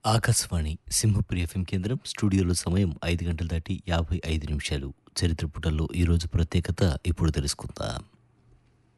Akashvani Simhapuri FM కేంద్రం స్టూడియోలో సమయం 5 గంటలు దాటి 55 నిమిషాలు. చరిత్ర పుటల్లో ఈరోజు ప్రత్యేకత ఇప్పుడు తెలుసుకుందాం.